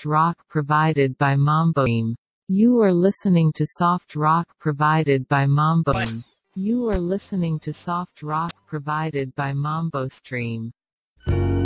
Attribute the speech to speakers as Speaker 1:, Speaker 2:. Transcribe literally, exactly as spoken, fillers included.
Speaker 1: soft rock provided by Mambo. You are listening to soft rock provided by Mambo. You are listening to soft rock provided by Mambo Stream.